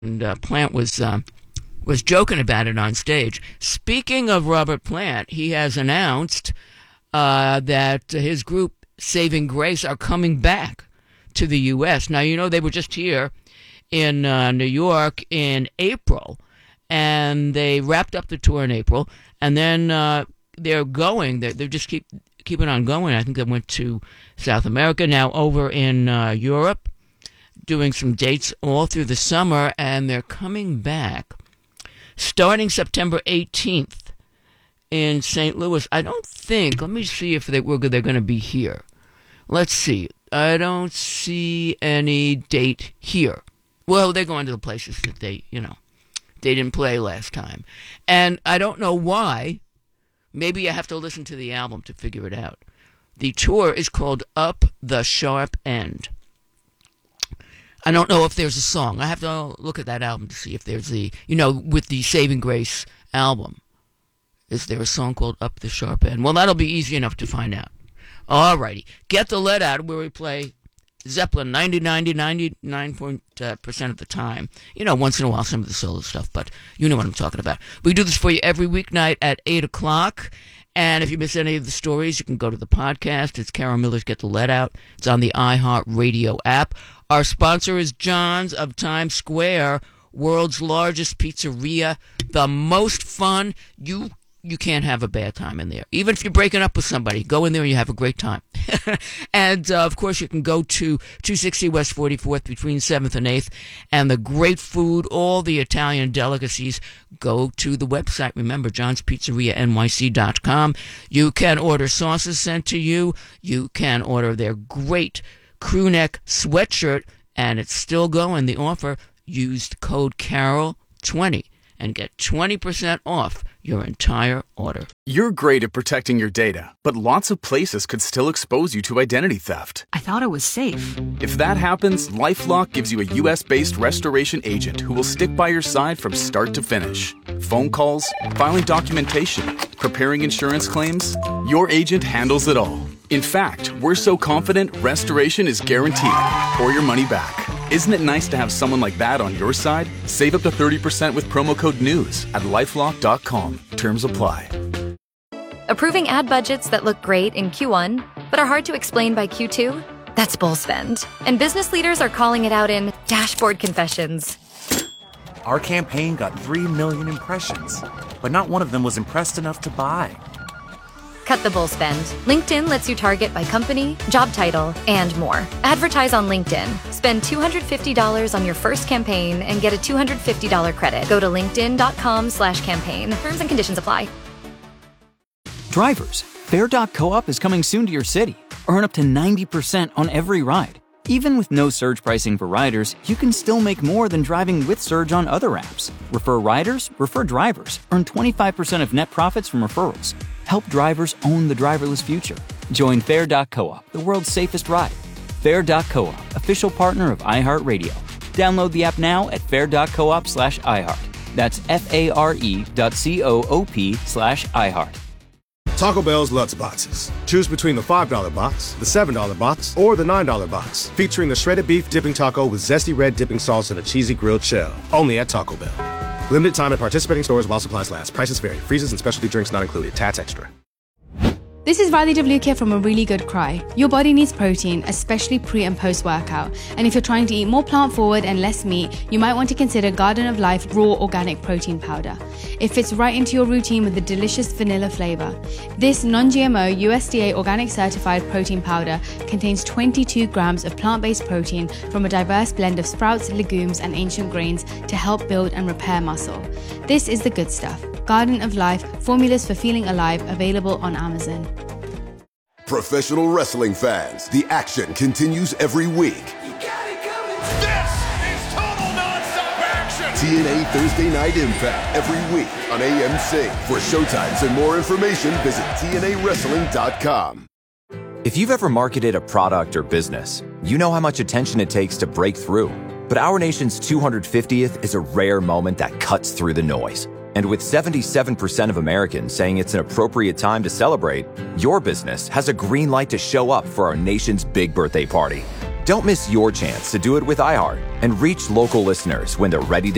And Plant was joking about it on stage. Speaking of Robert Plant, he has announced that his group Saving Grace are coming back to the U.S. Now, you know, they were just here in New York in April, and they wrapped up the tour in April, and then they're going. They're just keeping on going. I think they went to South America, now over in Europe, doing some dates all through the summer, and they're coming back starting September 18th in St. Louis. I don't think, let me see if they're going to be here. Let's see. I don't see any date here. Well, they're going to the places that they didn't play last time. And I don't know why. Maybe I have to listen to the album to figure it out. The tour is called Up the Sharp End. I don't know if there's a song. I have to look at that album to see if there's with the Saving Grace album. Is there a song called Up the Sharp End? Well, that'll be easy enough to find out. All righty. Get the Let Out, where we play Zeppelin 99% of the time. Once in a while some of the solo stuff, but you know what I'm talking about. We do this for you every weeknight at 8 o'clock. And if you miss any of the stories, you can go to the podcast. It's Carol Miller's Get the Let Out. It's on the iHeartRadio app. Our sponsor is John's of Times Square, world's largest pizzeria. The most fun. You can't have a bad time in there. Even if you're breaking up with somebody, go in there and you have a great time. And, of course, you can go to 260 West 44th between 7th and 8th. And the great food, all the Italian delicacies, go to the website. Remember, johnspizzerianyc.com. You can order sauces sent to you. You can order their great crew neck sweatshirt. And it's still going, the offer. Use the code CAROL20 and get 20% off your entire order. You're great at protecting your data, but lots of places could still expose you to identity theft. I thought it was safe. If that happens, LifeLock gives you a U.S.-based restoration agent who will stick by your side from start to finish. Phone calls, filing documentation, preparing insurance claims, your agent handles it all. In fact, we're so confident restoration is guaranteed or your money back. Isn't it nice to have someone like that on your side? Save up to 30% with promo code NEWS at LifeLock.com. Terms apply. Approving ad budgets that look great in Q1, but are hard to explain by Q2? That's bull spend. And business leaders are calling it out in dashboard confessions. Our campaign got 3 million impressions, but not one of them was impressed enough to buy. Cut the bull spend. LinkedIn lets you target by company, job title, and more. Advertise on LinkedIn. Spend $250 on your first campaign and get a $250 credit. Go to linkedin.com/campaign. Terms and conditions apply. Drivers, Fair.coop is coming soon to your city. Earn up to 90% on every ride. Even with no surge pricing for riders, you can still make more than driving with surge on other apps. Refer riders, refer drivers. Earn 25% of net profits from referrals. Help drivers own the driverless future. Join Fair.coop, the world's safest ride. Fair.coop, official partner of iHeartRadio. Download the app now at fair.coop/iHeart. That's FARE.coop/iHeart. Taco Bell's Lutz Boxes. Choose between the $5 box, the $7 box, or the $9 box. Featuring the shredded beef dipping taco with zesty red dipping sauce and a cheesy grilled shell. Only at Taco Bell. Limited time at participating stores while supplies last. Prices vary. Freezes and specialty drinks not included. Tats extra. This is Riley DeVlukia from A Really Good Cry. Your body needs protein, especially pre- and post-workout. And if you're trying to eat more plant-forward and less meat, you might want to consider Garden of Life Raw Organic Protein Powder. It fits right into your routine with a delicious vanilla flavor. This non-GMO, USDA organic certified protein powder contains 22 grams of plant-based protein from a diverse blend of sprouts, legumes, and ancient grains to help build and repair muscle. This is the good stuff. Garden of Life, formulas for feeling alive, available on Amazon. Professional wrestling fans, the action continues every week. You got it coming. This is total nonstop action. TNA Thursday Night Impact every week on AMC. For showtimes and more information, visit TNAWrestling.com. If you've ever marketed a product or business, you know how much attention it takes to break through. But our nation's 250th is a rare moment that cuts through the noise. And with 77% of Americans saying it's an appropriate time to celebrate, your business has a green light to show up for our nation's big birthday party. Don't miss your chance to do it with iHeart and reach local listeners when they're ready to